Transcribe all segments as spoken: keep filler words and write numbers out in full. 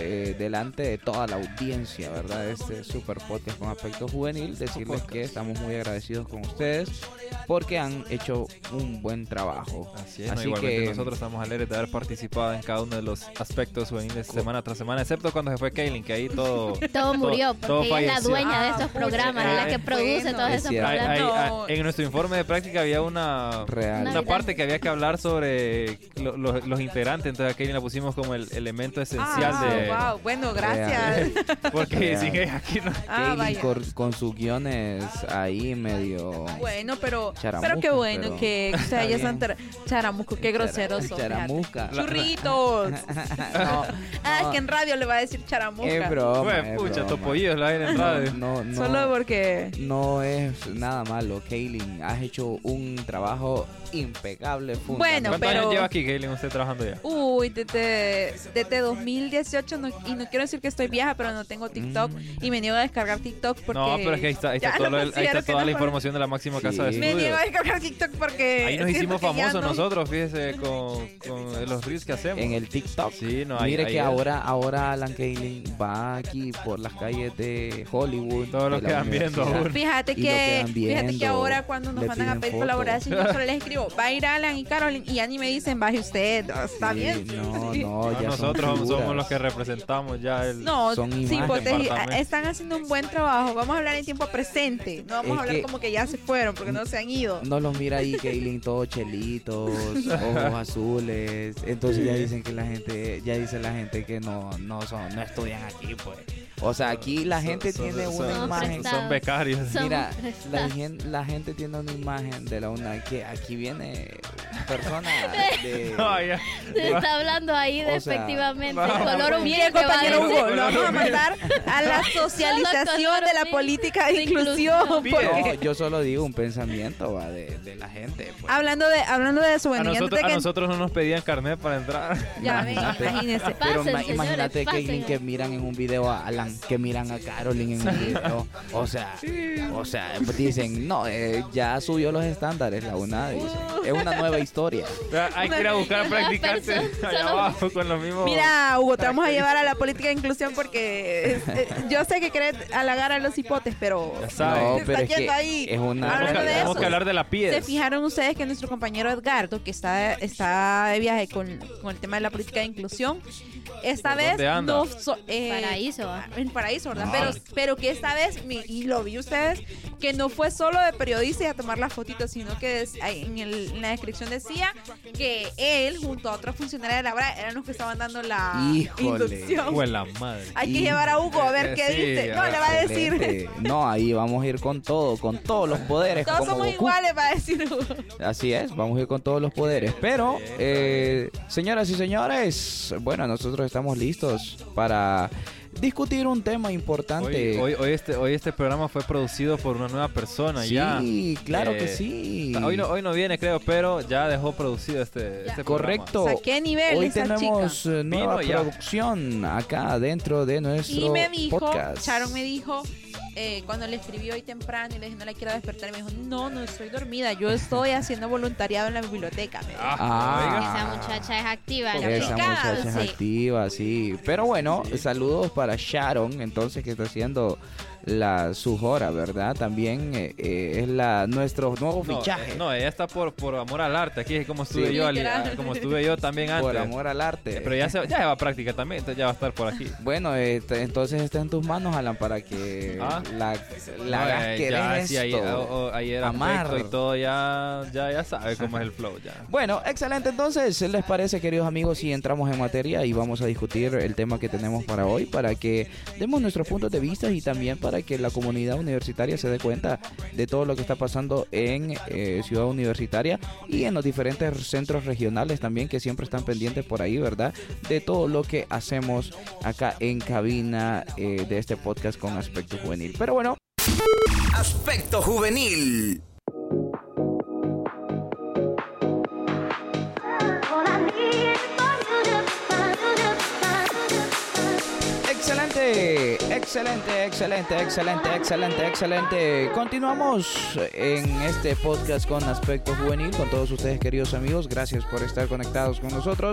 eh, delante de toda la audiencia, ¿verdad? De este super podcast con Aspecto Juvenil, decirles que estamos muy agradecidos con ustedes porque han hecho un buen trabajo. Así es, Así no, igualmente que nosotros estamos alegres de haber participado en cada uno de los aspectos juveniles semana tras semana, excepto cuando se fue Kaylin, que ahí todo... todo murió, porque todo ella es la falleció. dueña de Ah, estos pucha, programas, eh, la que eh, produce bueno, todos es esos cierto. Hay- programas. hay- No. hay- en nuestro informe de práctica había una, Real. una Navidad. parte que había que hablar sobre lo- lo- los integrantes, entonces a Kaylin la pusimos como el elemento esencial Ah, de... wow, bueno, gracias. Porque Real. sin ella aquí no... Ah, Kaylin vaya. con, con sus guiones ahí medio... Bueno, pero, Charamusca, pero qué bueno pero- que ustedes ya Está están ter- charamusco, qué groseros son. Charamusca. fíjate. Churritos. No. Ah, es que en radio le va a decir charamusca. Es broma, Fue, es pucha, broma. topollillos la aire en radio. No, no, Solo porque... no es nada malo, Kaylin. Has hecho un trabajo impecable. Bueno, fundamental. ¿Cuántos pero- años lleva aquí, Kaylin, usted trabajando ya? Uy, desde, desde dos mil dieciocho, no, y no quiero decir que estoy vieja, pero no tengo TikTok Mm. y me niego a descargar TikTok porque... No, pero es que ahí está, ahí está, ya todo no lo- ahí está considero que toda no la fue- información de la máxima casa de Sí. Me estudios. niego a descargar TikTok porque... Ahí nos siento hicimos que ya famosos no. nosotros, fíjese, con, con los reels que hacemos. En el TikTok. Sí, no, ahí- Mire ahí que es. ahora, ahora Alan Kaylin va aquí por las calles de Hollywood. Todos lo de la quedan viendo universidad. aún. Fíjate Y lo que, quedan fíjate viendo, que ahora cuando nos le mandan a piden pedir fotos. colaboración, yo solo les escribo, va a ir Alan y Carolyn, y ya ni me dicen, baje usted, está Sí, bien. No, Sí. no, No, ya nosotros son somos figuras. los que representamos ya el... No, Son sí, imágenes. pues, te- Departamento. están haciendo un buen trabajo. Vamos a hablar en tiempo presente. No vamos Es a hablar que- como que ya se fueron porque no se han ido. No los mira ahí, Kaylin, todos chelitos, ojos azules. Entonces ya dicen que la gente, ya dice la gente que no, no son, no estudian aquí, pues. O sea, aquí la gente Son- tiene son- una son imagen. prestados. Son becarios. Son Mira, la, prestados. gen- la gente tiene una imagen de la UNA que aquí viene persona de... No, ya. Se está hablando ahí O sea, despectivamente. va- color Mire, humilde va a compañero decir. Hugo, lo vamos a mandar a la socialización de la política de de inclusión. inclusión. porque- No, yo solo digo un pensamiento va, de, de la gente. Pues. Hablando de, hablando de eso, A bueno, y antes nosotros, de a que- nosotros no nos pedían carnet para entrar. ya ven, Imagínate. imagínense. Pero Pasen, ma- señores, imagínate, pasen. Kaylin, que miran en un video a Alan, que miran a Carolyn en un video. O sea, o sea, dicen, no, eh, ya subió los estándares la UNA, dicen. Es una nueva historia. Hay que ir a buscar practicantes Persona- allá solo- abajo con los mismos... Mira, Hugo, te vamos a llevar a la política de inclusión porque eh, eh, yo sé que querés halagar a los hipotes, pero Ya sabes. No, se pero está es que yendo ahí. es una... Hablando Tenemos que, de tenemos eso, que hablar de la ¿se piedra. fijaron ustedes que nuestro compañero Edgardo, que está, está de viaje con, con el tema de la política de inclusión, esta ¿Por vez dónde anda? no... so- eh, Paraíso, ¿va? En Paraíso, ¿verdad? Ah. Pero, pero que esta vez, mi- y lo vi ustedes, que no fue solo de periodista y a tomar las fotitos, sino que des- ahí en, el- en la descripción decía que él, junto a otros funcionarios de la obra, eran los que estaban dando la Híjole. inducción. Huela madre. Hay que Y- llevar a Hugo a ver Eh, qué sí, dice. No, ah, le va a decir. Excelente. No, ahí vamos a ir con todo, con todos los poderes. Todos como somos Goku. iguales, va a decir Hugo. Así es, vamos a ir con todos los poderes. Pero, eh, señoras y señores, bueno, nosotros estamos listos para discutir un tema Hoy, importante. hoy, hoy este, hoy este programa fue producido por una nueva persona sí, ya. claro Eh, que sí. Hoy no, hoy no viene, creo, pero ya dejó producido este, Ya. este Correcto. O sea, ¿qué nivel Hoy esa tenemos chica? eh, nueva Vino ya. producción acá dentro de nuestro Y me dijo, podcast. Sharon me dijo, eh, cuando le escribí hoy temprano y le dije no la quiero despertar, me dijo, no, no estoy dormida, yo estoy haciendo voluntariado en la biblioteca. Me dijo. Ah. Esa muchacha es activa. Porque Esa aplicada, muchacha es sí. activa, sí. Pero bueno, saludos para Sharon, entonces, que está haciendo la sus horas, ¿verdad? También eh, eh, es la nuestro nuevo No, fichaje. eh, no, ella está por, por amor al arte. Aquí es como estuve Sí. yo, ali- Literal. como estuve yo también antes. Por amor al arte. Eh, Pero ya, se, ya lleva práctica también, entonces ya va a estar por aquí. Bueno, este, entonces está en tus manos, Alan, para que Ah. la, la No, hagas eh, querer ya, sí, ayer, esto. o- o- ayer Amar. afecto y todo, ya, ya, ya sabe cómo es el flow. Ya. Bueno, excelente. Entonces, ¿les parece, queridos amigos, si entramos en materia y vamos a discutir el tema que tenemos para hoy, para que demos nuestros puntos de vista y también para que la comunidad universitaria se dé cuenta de todo lo que está pasando en eh, Ciudad Universitaria y en los diferentes centros regionales también, que siempre están pendientes por ahí, ¿verdad? De todo lo que hacemos acá en cabina eh, de este podcast con Aspecto Juvenil. Pero bueno, Aspecto Juvenil. excelente, excelente, excelente, excelente, excelente, excelente. Continuamos en este podcast con Aspecto Juvenil, con todos ustedes, queridos amigos. Gracias por estar conectados con nosotros.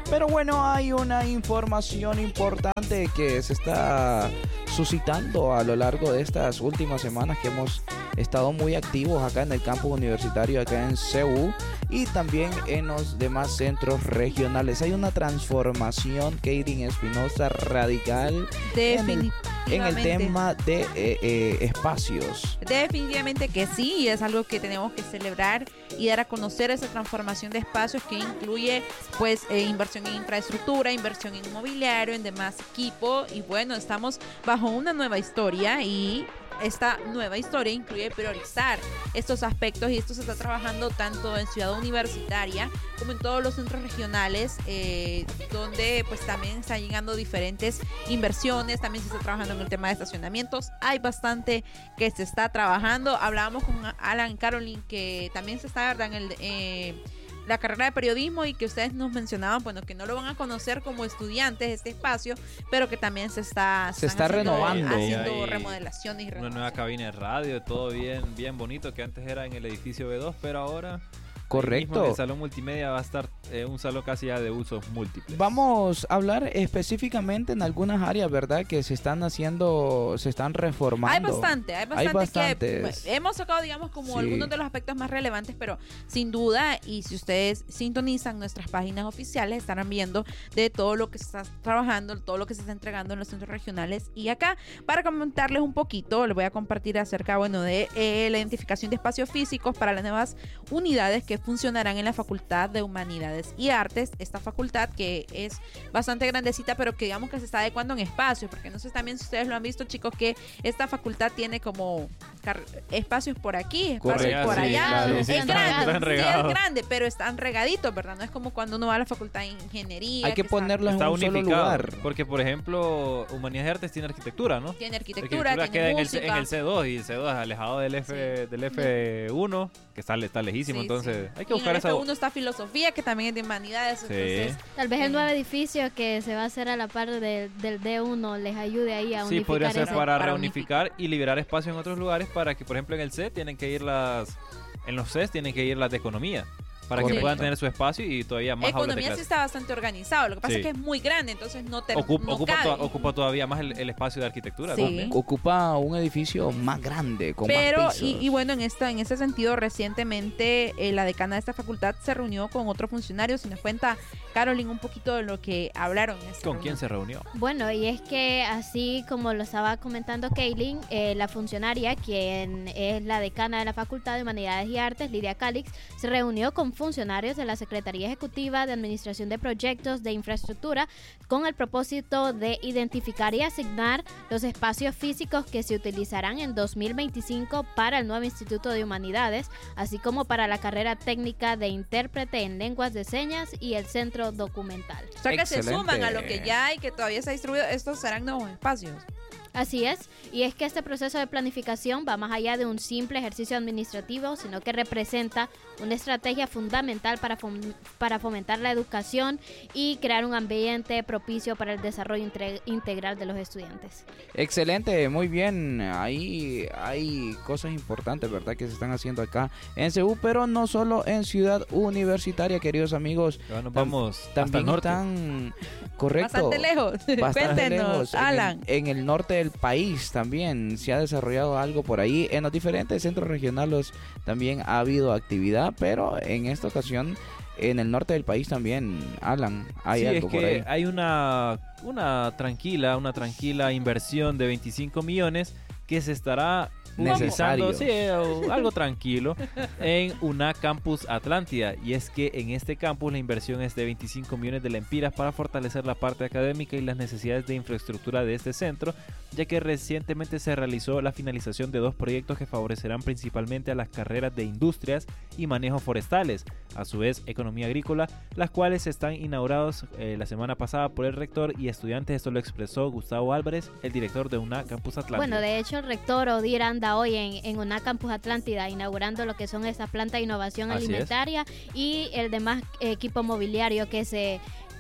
Pero bueno, hay una información importante que se está suscitando a lo largo de estas últimas semanas que hemos estado muy activos acá en el campus universitario, acá en C U y también en los demás centros regionales. Hay una transformación, Kaylin Espinosa, radical en el, en el tema de eh, eh, espacios. Definitivamente que sí, y es algo que tenemos que celebrar y dar a conocer esa transformación de espacios que incluye pues eh, inversión en infraestructura, inversión en inmobiliario, en demás equipo, y bueno, estamos bajo una nueva historia y esta nueva historia incluye priorizar estos aspectos, y esto se está trabajando tanto en Ciudad Universitaria como en todos los centros regionales, eh, donde pues también están llegando diferentes inversiones. También se está trabajando en el tema de estacionamientos. Hay bastante que se está trabajando. Hablábamos con Alan Caroline, que también se está, ¿verdad?, en el... Eh, la carrera de periodismo, y que ustedes nos mencionaban, bueno, que no lo van a conocer como estudiantes este espacio, pero que también se está se está haciendo, renovando, haciendo hay remodelaciones y una nueva cabina de radio, todo bien bien bonito, que antes era en el edificio B dos, pero ahora correcto, mismo en el salón multimedia va a estar eh, un salón casi ya de usos múltiples. Vamos a hablar específicamente en algunas áreas, ¿verdad?, que se están haciendo, se están reformando. Hay bastante, hay bastante hay bastantes. que hemos sacado, digamos, como sí. algunos de los aspectos más relevantes, pero sin duda, y si ustedes sintonizan nuestras páginas oficiales, estarán viendo de todo lo que se está trabajando, todo lo que se está entregando en los centros regionales. Y acá, para comentarles un poquito, les voy a compartir acerca, bueno, de eh, la identificación de espacios físicos para las nuevas unidades que funcionarán en la Facultad de Humanidades y Artes. Esta facultad que es bastante grandecita, pero que digamos que se está adecuando en espacios, porque no sé también si ustedes lo han visto, chicos, que esta facultad tiene como espacios por aquí, espacios correcto, por sí, allá. claro. Es Sí, están- grande, están sí, es regados. grande, pero están regaditos, ¿verdad? No es como cuando uno va a la Facultad de Ingeniería. Hay que está- ponerlo en Está un solo unificado, lugar. porque por ejemplo, Humanidades y Artes tiene arquitectura, ¿no? Tiene La arquitectura, arquitectura tiene queda en el, música. C- en el C dos, y el C dos es alejado del F, Sí. del F uno, que está, está lejísimo, Sí, entonces sí. hay que Y buscar en esa... el F uno está filosofía, que también es de humanidades. Sí. Entonces, Tal vez el Sí. nuevo edificio que se va a hacer a la par del, del D uno les ayude ahí a Sí, unificar podría ser ese- para, para reunificar y liberar espacio en otros lugares, para que, por ejemplo, en el C tienen que ir las... En los C tienen que ir las de economía, para Correcto. que puedan tener su espacio y todavía más aulas de economía sí clase. está bastante organizado. Lo que pasa Sí. es que es muy grande, entonces no te Ocupa, no ocupa, cabe. to- ocupa todavía más el, el espacio de arquitectura. Sí. también. Ocupa un edificio más grande, con Pero, más pisos. y, y bueno, en esta, en ese sentido, recientemente eh, la decana de esta facultad se reunió con otros funcionarios. Si nos cuenta, Caroline, un poquito de lo que hablaron en esta ¿Con reunión. quién se reunió? Bueno, y es que así como lo estaba comentando Kaylin, eh, la funcionaria, quien es la decana de la Facultad de Humanidades y Artes, Lidia Calix, se reunió con funcionarios de la Secretaría Ejecutiva de Administración de Proyectos de Infraestructura con el propósito de identificar y asignar los espacios físicos que se utilizarán en dos mil veinticinco para el nuevo Instituto de Humanidades, así como para la carrera técnica de intérprete en lenguas de señas y el centro documental. O sea, que se Excelente. suman a lo que ya hay, que todavía está distribuido. Estos serán nuevos espacios. Así es, y es que este proceso de planificación va más allá de un simple ejercicio administrativo, sino que representa una estrategia fundamental para, fom- para fomentar la educación y crear un ambiente propicio para el desarrollo intre- integral de los estudiantes. Excelente, muy bien. Ahí hay cosas importantes, ¿verdad?, que se están haciendo acá en C U, pero no solo en Ciudad Universitaria, queridos amigos. Ya nos Tam- vamos hasta el También norte. están, correcto, Bastante lejos. bastante Cuéntenos, lejos. En el- Alan. En el, norte del país también se ha desarrollado algo por ahí. En los diferentes centros regionales también ha habido actividad, pero en esta ocasión en el norte del país también, Alan, hay Sí, algo es por que ahí. hay una, una tranquila, una tranquila inversión de veinticinco millones que se estará Necesario. utilizando, sí, o algo tranquilo, en UNA Campus Atlántida. Y es que en este campus la inversión es de veinticinco millones de lempiras para fortalecer la parte académica y las necesidades de infraestructura de este centro, ya que recientemente se realizó la finalización de dos proyectos que favorecerán principalmente a las carreras de industrias y manejo forestales, a su vez economía agrícola, las cuales están inaugurados eh, la semana pasada por el rector y estudiantes. Esto lo expresó Gustavo Álvarez, el director de UNA Campus Atlántida. Bueno, de hecho el rector Odir anda hoy en, en UNA Campus Atlántida inaugurando lo que son esta planta de innovación Así es. alimentaria y el demás equipo mobiliario que se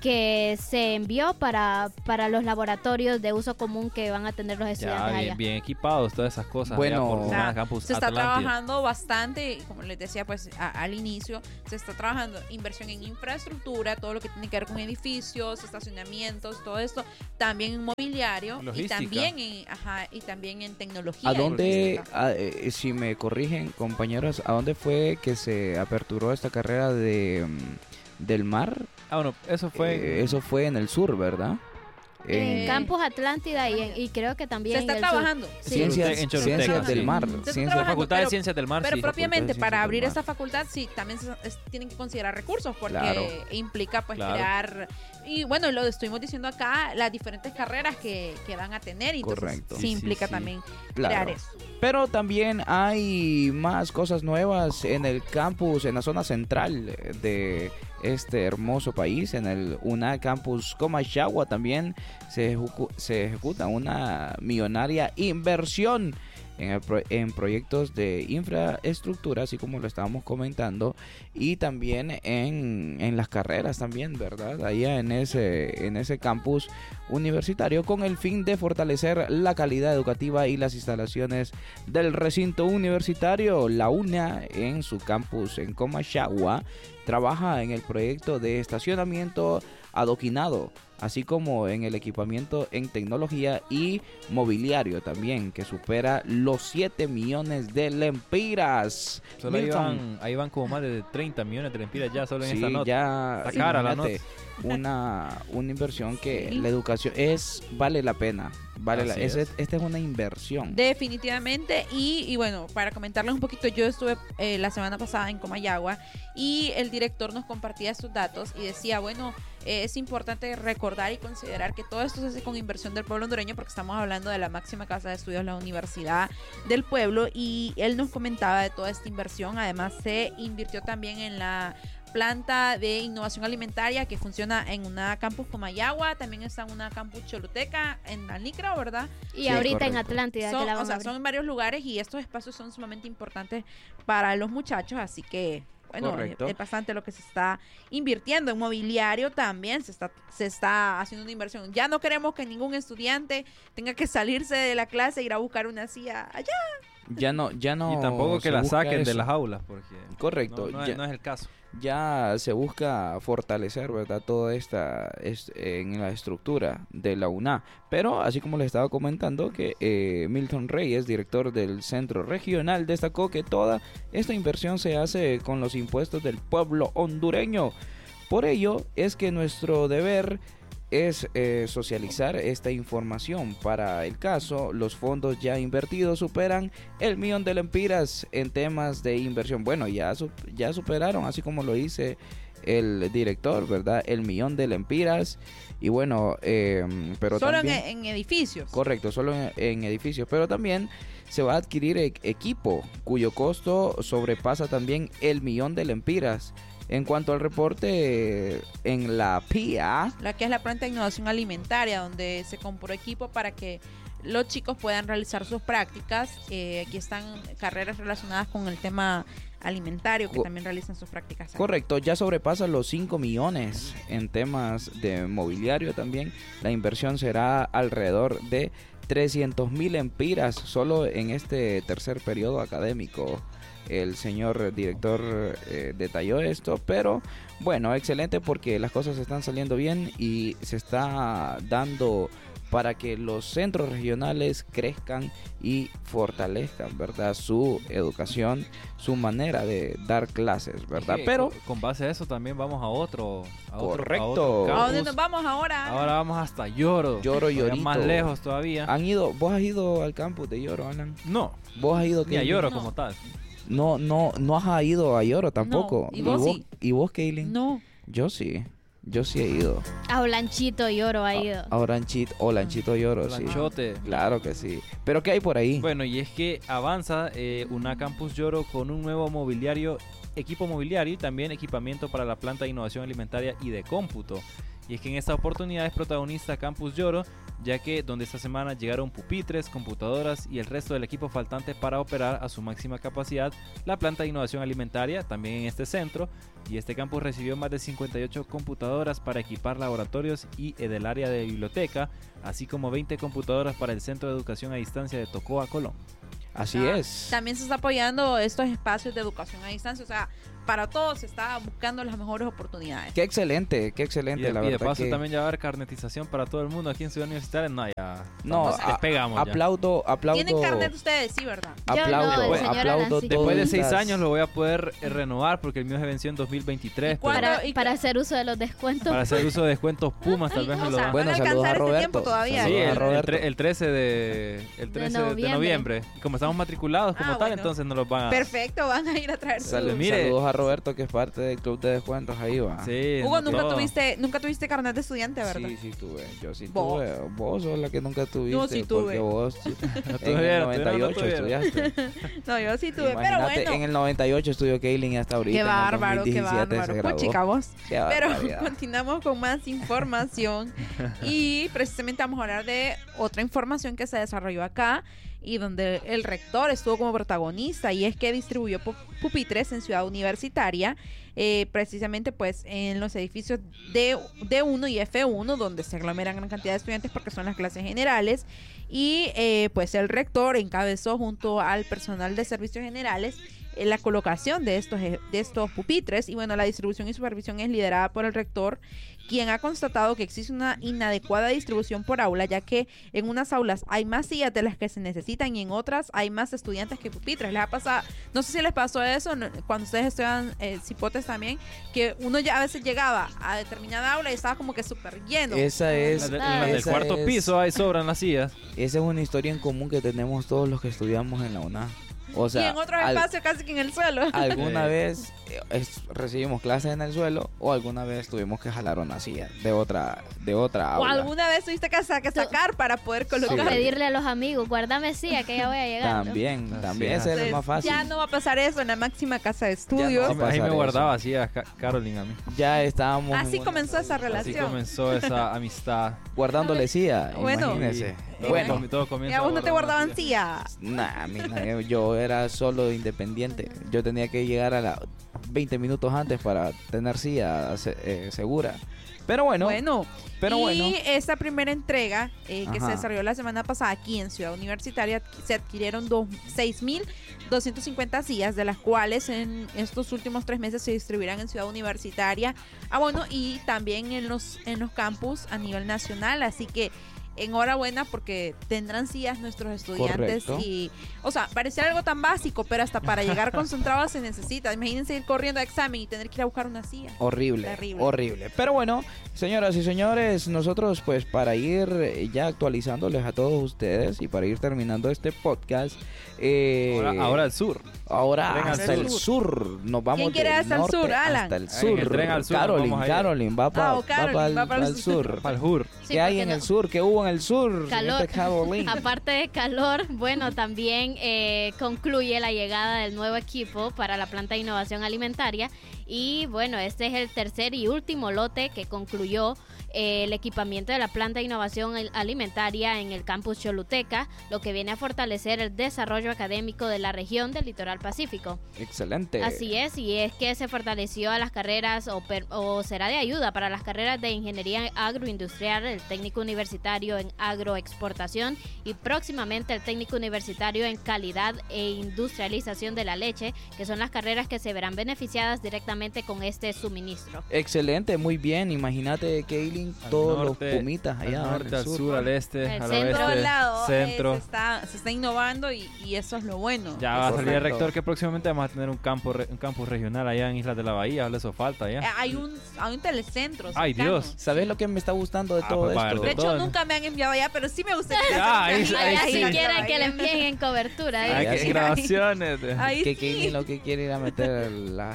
que se envió para, para los laboratorios de uso común que van a tener los estudiantes Ya, allá. bien, bien equipados, todas esas cosas. Bueno, allá por o Una sea, Campus se está Atlántida. trabajando bastante, como les decía pues a- al inicio, se está trabajando inversión en infraestructura, todo lo que tiene que ver con edificios, estacionamientos, todo esto, también en mobiliario y Logística. también en, ajá, y también en tecnología. ¿A y dónde, logística. a- eh, si me corrigen compañeros, a dónde fue que se aperturó esta carrera de mm, del mar? Ah, bueno, eso fue... Eh, eso fue en el sur, ¿verdad? En Eh, Campus Atlántida y, en- y creo que también Se está en el sur. trabajando. Sí. Ciencias, En Choluteca, ciencias del sí. mar. Se está Ciencias- La trabajando, Facultad pero- de Ciencias del Mar, Pero sí. propiamente Facultad de para Ciencias abrir del esta Mar. facultad sí también se- es- tienen que considerar recursos porque Claro. implica pues Claro. crear y bueno, lo estuvimos diciendo acá, las diferentes carreras que, que van a tener y entonces Correcto. sí, Sí, sí, implica sí. también Claro. crear eso. Pero también hay más cosas nuevas en el campus, en la zona central de este hermoso país, en el UNA Campus Comayagua también se, ejecu- se ejecuta una millonaria inversión en, el pro- en proyectos de infraestructura, así como lo estábamos comentando, y también en, en las carreras también, ¿verdad? Allá en ese, en ese campus universitario con el fin de fortalecer la calidad educativa y las instalaciones del recinto universitario. La UNA en su campus en Comayagua trabaja en el proyecto de estacionamiento adoquinado, así como en el equipamiento en tecnología y mobiliario también, que supera los siete millones de lempiras. Solo ahí Milton. van, ahí van como más de treinta millones de lempiras ya solo en Sí, esta nota. ya Está cara la imagínate, una, una inversión que Sí. la educación es vale la pena. Vale la, Así ese- es. esta es una inversión. Definitivamente y, y bueno, para comentarles un poquito, yo estuve eh, la semana pasada en Comayagua y el director nos compartía estos datos y decía, bueno, eh, es importante recordar y considerar que todo esto se hace con inversión del pueblo hondureño porque estamos hablando de la máxima casa de estudios, la Universidad del Pueblo, y él nos comentaba de toda esta inversión. Además se invirtió también en la planta de innovación alimentaria que funciona en una campus Comayagua, también está en una campus Choluteca, en Alicra, ¿verdad? Y Sí, ahorita en correcto. Atlántida que Son, la o van a sea, abrir. son en varios lugares y estos espacios son sumamente importantes para los muchachos, así que bueno, Correcto. es, es bastante lo que se está invirtiendo en mobiliario también, se está, se está haciendo una inversión. Ya no queremos que ningún estudiante tenga que salirse de la clase e ir a buscar una silla allá. Ya no, ya no. Y tampoco que se la busca saquen de eso. las aulas, porque Correcto, no, no, ya- es, no es el caso. Ya se busca fortalecer, ¿verdad? Toda esta es, en la estructura de la UNA. Pero así como les estaba comentando que eh, Milton Reyes, director del centro regional, destacó que toda esta inversión se hace con los impuestos del pueblo hondureño. Por ello es que nuestro deber es eh, socializar esta información. Para el caso, los fondos ya invertidos superan el millón de lempiras en temas de inversión. Bueno, ya, su- ya superaron, así como lo dice el director, ¿verdad? El millón de lempiras. Y bueno, eh, pero Solo en, también... en edificios. Correcto, solo en, en edificios, pero también se va a adquirir e- equipo cuyo costo sobrepasa también el millón de lempiras. En cuanto al reporte, en la P I A, La que es la planta de innovación alimentaria, donde se compró equipo para que los chicos puedan realizar sus prácticas. Eh, aquí están carreras relacionadas con el tema alimentario que Co- también realizan sus prácticas. aquí. correcto, ya sobrepasa los cinco millones en temas de mobiliario también. La inversión será alrededor de trescientos mil empiras solo en este tercer periodo académico. El señor director eh, detalló esto, pero bueno, excelente porque las cosas están saliendo bien y se está dando para que los centros regionales crezcan y fortalezcan, ¿verdad? Su educación, su manera de dar clases, ¿verdad? Es que Pero con, con base a eso también vamos a otro, a otro, Correcto. a otro ¿A campus. dónde nos vamos ahora? Ahora vamos hasta Lloro. Lloro, Todavía Llorito. más lejos todavía. han ido, vos has ido al campus de Lloro, Alan. No, Vos has ido ni a Kaylin? Lloro No. como tal. No, no, no has ido a Lloro tampoco. y vos sí. ¿Y vos, Kaylin? No. Yo sí. Yo sí he ido. A Olanchito y Oro Ah, ha ido. A Oranchito, Olanchito Lloro, sí. Lanchote. Claro que sí. Pero ¿qué hay por ahí? Bueno, y es que avanza eh, una Campus Lloro con un nuevo mobiliario, equipo mobiliario y también equipamiento para la planta de innovación alimentaria y de cómputo. Y es que en esta oportunidad es protagonista Campus Lloro, ya que donde esta semana llegaron pupitres, computadoras y el resto del equipo faltante para operar a su máxima capacidad la planta de innovación alimentaria, también en este centro, y este campus recibió más de cincuenta y ocho computadoras para equipar laboratorios y el área de biblioteca, así como veinte computadoras para el Centro de Educación a Distancia de Tocoa, Colón. Así Ah, es. También se está apoyando estos espacios de educación a distancia, o sea, para todos se está buscando las mejores oportunidades. Qué excelente, qué Y excelente, de, la y de verdad paso que... también ya va a haber carnetización para todo el mundo aquí en Ciudad Universitaria. No, ya No, estamos- a- despegamos ya. aplaudo, aplaudo. ¿Tienen carnet ustedes? Sí, ¿verdad? Yo no, Aplaudo, el señor aplaudo. Alan sí. Después de seis todas- años lo voy a poder eh, renovar porque el mío se venció en dos mil veintitrés. ¿Y cuándo? pero Para, y- para hacer uso de los descuentos. para hacer uso de descuentos Pumas tal vez me O lo sea, dan. Bueno, van a saludos a alcanzar ese Roberto. tiempo todavía. Sí, Saludos a el, el, Roberto. tre- el trece de el trece de noviembre. noviembre. Y como estamos matriculados como Ah, tal, bueno. entonces nos los van a... Perfecto, van a ir a traer su... Sal- Mire. Saludos a Roberto, que es parte del club de descuentos, ahí va. Sí, Hugo, no nunca todo. tuviste, nunca tuviste carnet de estudiante, ¿verdad? Sí, sí tuve, yo sí Vos. tuve. Vos sos la que nunca tuviste. Yo sí tuve. Porque vos No en el tuvieron, noventa y ocho tuvieron, no estudiaste. No, yo sí tuve, pero Imagínate, bueno. en el noventa y ocho estudió Kaylin y hasta ahorita. Qué en el bárbaro, qué dos mil diecisiete se bárbaro. graduó. Puchica, vos. Qué Pero barbaridad. continuamos con más información y precisamente vamos a hablar de otra información que se desarrolló acá y donde el rector estuvo como protagonista, y es que distribuyó pu- pupitres en Ciudad Universitaria, eh, precisamente pues en los edificios D, D1 y F uno, donde se aglomeran gran cantidad de estudiantes porque son las clases generales, y eh, pues el rector encabezó junto al personal de servicios generales eh, la colocación de estos, eh, de estos pupitres, y bueno, la distribución y supervisión es liderada por el rector, quien ha constatado que existe una inadecuada distribución por aula, ya que en unas aulas hay más sillas de las que se necesitan y en otras hay más estudiantes que pupitres. Les ha pasado, no sé si les pasó eso no, cuando ustedes estudiaban eh, cipotes también, que uno ya a veces llegaba a determinada aula y estaba como que súper lleno. Esa es, Las de- Ah, las del esa cuarto es- piso ahí sobran las sillas. esa es una historia en común que tenemos todos los que estudiamos en la UNA. O sea, y en otros al- espacios casi que en el suelo. alguna Eh. vez eh, es- recibimos clases en el suelo o alguna vez tuvimos que jalar una silla de otra de otra O aula. alguna vez tuviste que, sa- que sacar para poder O colocar. pedirle a los amigos, guárdame sí, que ya voy a llegar. ¿no? También, Así también es. ese es Entonces, lo más fácil. ya no va a pasar eso en la máxima casa de no estudios. va Ahí a me- ahí pasar me guardaba eso. así a Ca- Caroline a mí. Ya estábamos Así en una- comenzó esa Así relación. comenzó esa amistad. guardándole silla, Bueno. imagínese. Todo Bueno, comi- todo comienza Y a vos no te guardando guardaban las sillas. nah, mira, yo era solo independiente. Yo tenía que llegar a la veinte minutos antes para tener silla se- eh, segura. Pero bueno, Bueno, pero y bueno. esta primera entrega eh, que Ajá. se desarrolló la semana pasada aquí en Ciudad Universitaria, se adquirieron dos- seis mil doscientas cincuenta sillas, de las cuales en estos últimos tres meses se distribuirán en Ciudad Universitaria, ah bueno, y también en los, en los campus a nivel nacional, así que enhorabuena porque tendrán sillas nuestros estudiantes. Correcto. Y, o sea, parecía algo tan básico, pero hasta para llegar concentrados se necesita. Imagínense ir corriendo a examen y tener que ir a buscar una silla. Horrible, Terrible. horrible. Pero bueno, señoras y señores, nosotros pues para ir eh, ya actualizándoles a todos ustedes y para ir terminando este podcast, eh, Ahora, ahora al sur. ahora Tren al hasta el sur. sur, nos vamos ¿Quién quiere del hasta el norte sur, Alan? hasta el En sur. el tren al sur nos Caroline, vamos a ir. Caroline va para Ah, o Caroline, va para el el sur. sur. Para el Jur. Sí, ¿Qué hay porque en no- el sur? ¿Qué hubo en el sur? Calor. señorita Caroline? Aparte de calor, bueno, también eh, concluye la llegada del nuevo equipo para la planta de innovación alimentaria y bueno, este es el tercer y último lote que concluyó eh, el equipamiento de la planta de innovación al- alimentaria en el campus Choluteca, lo que viene a fortalecer el desarrollo académico de la región del litoral pacífico. Excelente. Así es, y es que se fortaleció a las carreras o, per- o será de ayuda para las carreras de ingeniería agroindustrial, el técnico universitario en agroexportación y próximamente el técnico universitario en calidad e industrialización de la leche, que son las carreras que se verán beneficiadas directamente con este suministro. Excelente, muy bien. Imagínate, Kaylin, Al todos norte, los pumitas allá. Al en norte, el al sur. sur, al este, Al al centro. Por oeste, un lado, eh, centro. se, está, se está innovando y, y eso es lo bueno. Ya va a salir el Correcto. rector que próximamente vamos a tener un campo re- un campus regional allá en Islas de la Bahía. Eso falta Eh, ya. Hay un, hay un telecentro. Ay, cercano. Dios. ¿Sabes lo que me está gustando de Ah, todo pues, va a esto? haber De hecho, todo, ¿no? nunca me han enviado allá, pero sí me gustaría. Ah, ahí- hacer un ahí viaje sí. a Si quieren Bahía. que le envíen en cobertura. Ay, ¿eh? Ahí qué sí. grabaciones. Ahí Que sí. Kaylin lo que quiere ir a meter la- la-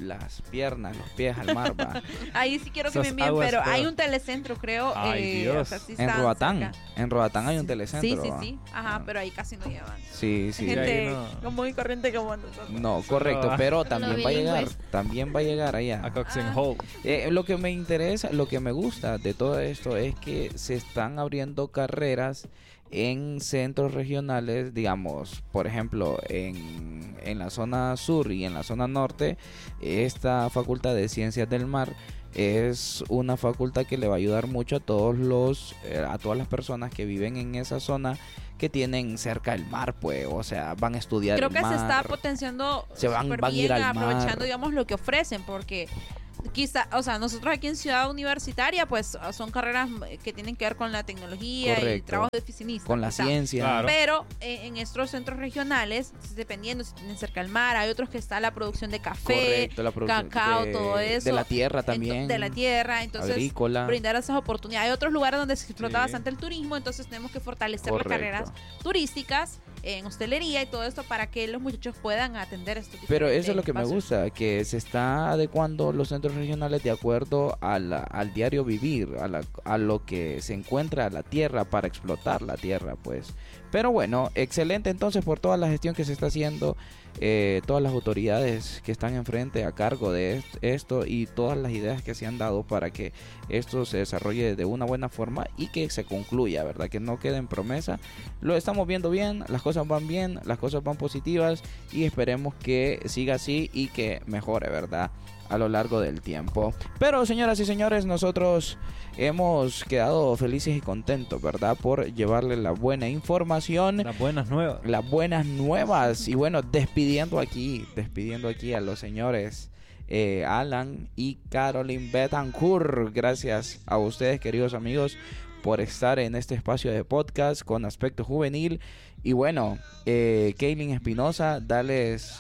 las piernas, los pies al mar, va. Ahí sí quiero que Esas me envíen, aguas pero hay todas. un telecentro, creo. Ay, eh, Dios. o sea, sí En están Roatán, cerca. en Roatán hay un telecentro. Sí, sí, va. sí. Ajá, Ah. pero ahí casi no llevan. Sí, sí. Gente ahí no. común y corriente como nosotros. No, correcto, va. pero Solo también va a llegar, bilingües. también va a llegar allá. A Cox and Ah. Hole. Eh, lo que me interesa, lo que me gusta de todo esto es que se están abriendo carreras en centros regionales, digamos, por ejemplo, en, en la zona sur y en la zona norte, esta facultad de Ciencias del Mar es una facultad que le va a ayudar mucho a todos los, eh, a todas las personas que viven en esa zona que tienen cerca el mar, pues, o sea, van a estudiar Creo el que mar. se está potenciando Se van- súper van a ir bien, al mar. aprovechando, digamos, lo que ofrecen, porque quizá, o sea, nosotros aquí en Ciudad Universitaria, pues son carreras que tienen que ver con la tecnología y Correcto. trabajo de oficinista. Con la quizá. ciencia. Claro. Pero eh, en estos centros regionales, dependiendo si tienen cerca al mar, hay otros que está la producción de café, Correcto, la producción cacao, de- todo eso. De la tierra ento- también. de la tierra, entonces agrícola. brindar esas oportunidades. Hay otros lugares donde se explota Sí. bastante el turismo, entonces tenemos que fortalecer Correcto. las carreras turísticas en hostelería y todo esto para que los muchachos puedan atender estos Pero diferentes eso es lo que me espacios. gusta, que se está adecuando los centros regionales de acuerdo a la- al diario vivir, a, la- a lo que se encuentra la tierra para explotar la tierra, pues. Pero bueno, excelente entonces por toda la gestión que se está haciendo, eh, todas las autoridades que están enfrente a cargo de est- esto y todas las ideas que se han dado para que esto se desarrolle de una buena forma y que se concluya, ¿verdad? Que no quede en promesa. Lo estamos viendo bien, las cosas van bien, las cosas van positivas y esperemos que siga así y que mejore, ¿verdad? A lo largo del tiempo. Pero señoras y señores, nosotros hemos quedado felices y contentos, ¿verdad? Por llevarle la buena información, Las buenas nuevas. las buenas nuevas y bueno, despidiendo aquí, despidiendo aquí a los señores eh, Alan y Caroline Betancourt. Gracias a ustedes, queridos amigos, por estar en este espacio de podcast con Aspecto Juvenil. Y bueno, eh, Kaylin Espinosa, dales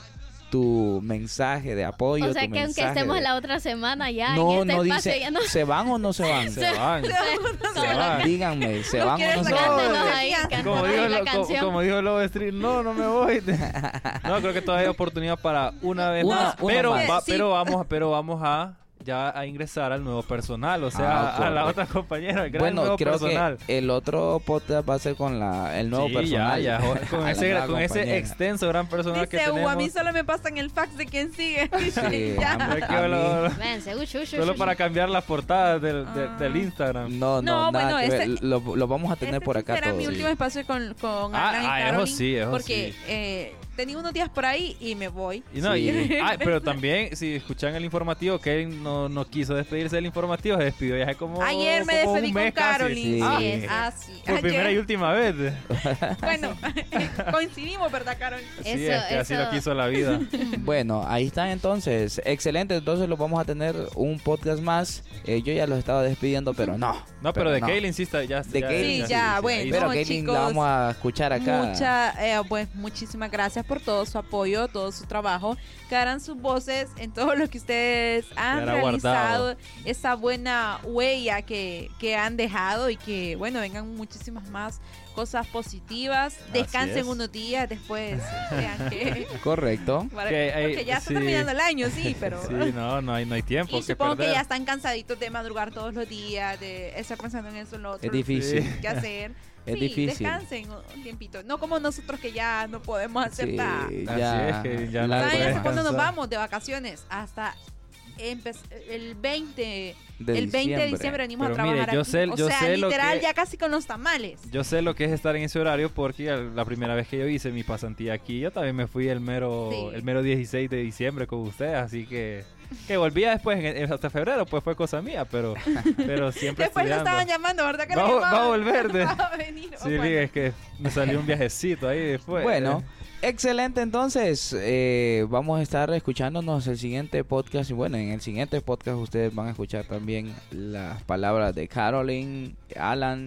tu mensaje de apoyo. O sea tu que aunque mensaje estemos de- la otra semana ya no, en este no espacio, dice, ya no. ¿se van o no se van? Se van. Se van. Díganme, ¿se No van o quieres no se sacar van? de Cántenos los- ahí, Como cántenos Como ahí dijo, la lo- co- canción. como dijo Lobo Street, no, no me voy. No, creo que todavía hay oportunidad para una vez Una- más. una pero, más. va- Sí. pero vamos, pero vamos a ya a ingresar al nuevo personal, o sea, Ah, a la correcto. otra compañera, el gran Bueno, nuevo creo personal. que el otro podcast va a ser con la, el nuevo Sí, personal. ya, ya, jo- con, A la ese, nueva con ese compañera. extenso gran personal que Dice, "Uh, tenemos. a mí solo me pasan el fax de quien sigue. Sí, Ya. a mí- Aquí a lo- mí- Véanse, uy, uy, uy, Solo uy. para cambiar las portadas del, de- Ah. del Instagram. No, no, No, nada bueno, que ver. ese- lo, lo vamos a tener Este por sí acá será todo. mi Sí. último espacio con, con Ah, Alan y ah, eso Caroline, sí, eso porque sí. eh, tenía unos días por ahí y me voy. Y no, Sí. y- ah, pero también, si escuchan el informativo, Kevin no, no quiso despedirse del informativo, se despidió ya hace como Ayer me como despedí un con mes casi. Caroline. Sí. Ah, Sí. ah, sí. Por primera y Ayer. última vez. Bueno, coincidimos, ¿verdad, Caroline? Sí, Eso, es que así eso. lo quiso la vida. Bueno, ahí están entonces. Excelente, entonces lo vamos a tener un podcast más. Eh, yo ya los estaba despidiendo, pero no. No, pero, de no. Kaylin sí está, ya. De ya- Kaylin Sí, ya, bueno. ahí Pero No, Kaylin chicos, la vamos a escuchar acá. Mucha, eh, pues, muchísimas gracias por todo su apoyo, todo su trabajo. Quedarán sus voces en todo lo que ustedes han Quedará realizado, guardado. esa buena huella que, que han dejado y que, bueno, vengan muchísimas más cosas positivas. Descansen es. unos días, después vean que... Correcto. para- Que hay- porque ya está sí. terminando el año, sí, pero... Sí, no, no hay, no hay tiempo. Y que supongo que perder. ya están cansaditos de madrugar todos los días, de estar pensando en eso, en lo otro. Es difícil. Sí. ¿Qué hacer? Es sí, difícil. descansen un tiempito. No como nosotros que ya no podemos hacer Sí, nada. Así ya. es que ya no la- ¿Saben puede hasta cuándo nos descansar. vamos de vacaciones? Hasta empe- el veinte de el veinte de diciembre venimos Pero a trabajar mire, yo aquí. sé- o yo sea, sé lo literal que- ya casi con los tamales. Yo sé lo que es estar en ese horario porque la primera vez que yo hice mi pasantía aquí, yo también me fui el mero, Sí. el mero dieciséis de diciembre con ustedes, así que que volvía después en- en- hasta febrero, pues fue cosa mía, pero, pero siempre Después lo estudiando. estaban llamando, ¿verdad? Que Va, lo a- va a llamaban? volver de- Va a venir. Sí, Bueno. es que me salió un viajecito ahí después. Bueno, excelente entonces. eh, vamos a estar escuchándonos el siguiente podcast. Y bueno, en el siguiente podcast ustedes van a escuchar también las palabras de Caroline, Alan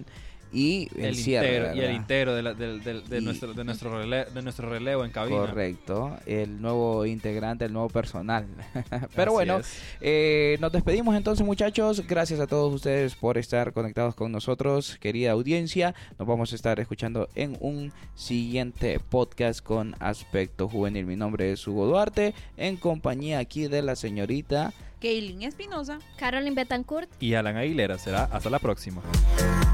y el, el cierre, intero, y el ¿verdad? intero de, la- de- de- de Y- nuestro, de, nuestro relevo, de nuestro relevo en cabina. Correcto, el nuevo integrante, el nuevo personal. Pero Así bueno, es. eh, nos despedimos entonces, muchachos. Gracias a todos ustedes por estar conectados con nosotros, querida audiencia. Nos vamos a estar escuchando en un siguiente podcast con Aspecto Juvenil. Mi nombre es Hugo Duarte, en compañía aquí de la señorita Kaylin Espinosa. Carolyn Betancourt. Y Alan Aguilera, será hasta la próxima.